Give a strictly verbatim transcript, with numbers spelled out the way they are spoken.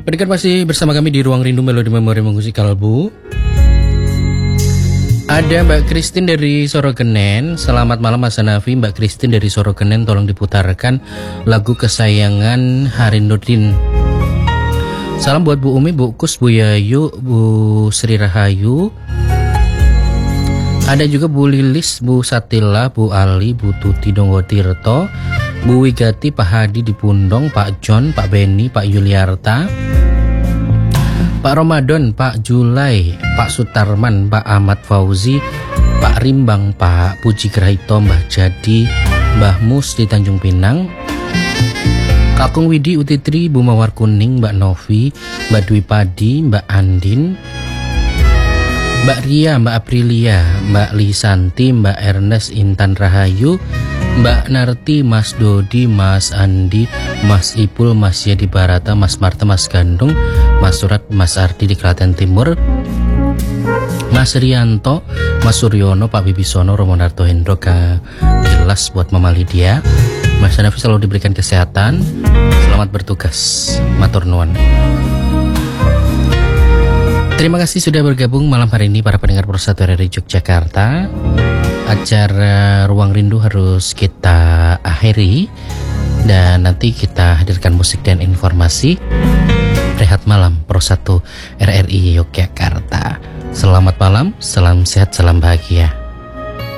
Pendengar masih bersama kami di Ruang Rindu Melodi Memori Musik Kalbu. Ada Mbak Christine dari Sorogenen. Selamat malam Mas Hanafi. Mbak Christine dari Sorogenen, tolong diputarkan lagu kesayangan Harinudin. Salam buat Bu Umi, Bu Kus, Bu Yayu, Bu Sri Rahayu. Ada juga Bu Lilis, Bu Satila, Bu Ali, Bu Tuti Donggotirto, Bu Wigati, Pak Hadi di Pundong, Pak John, Pak Beni, Pak Yuliarta, Pak Ramadan, Pak Julai, Pak Sutarman, Pak Ahmad Fauzi, Pak Rimbang, Pak Puji Grahito, Mbah Jadi, Mbah Mus di Tanjung Pinang, Kakung Widi Utitri, Bu Mawar Kuning, Mbak Novi, Mbak Dwi Padi, Mbak Andin, Mbak Ria, Mbak Aprilia, Mbak Lisanti, Mbak Ernest Intan Rahayu, Mbak Narti, Mas Dodi, Mas Andi, Mas Ipul, Mas Yadi Barata, Mas Marta, Mas Gandung, Mas Surat, Mas Ardi di Klaten Timur, Mas Rianto, Mas Suryono, Pak Bibisono, Romonarto Hendro, jelas buat Mama Lydia. Mas Hanafi selalu diberikan kesehatan. Selamat bertugas. Matur nuwun. Terima kasih sudah bergabung malam hari ini para pendengar Persatu R R I Yogyakarta. Acara Ruang Rindu harus kita akhiri dan nanti kita hadirkan musik dan informasi. Rehat malam Persatu R R I Yogyakarta. Selamat malam, salam sehat, salam bahagia.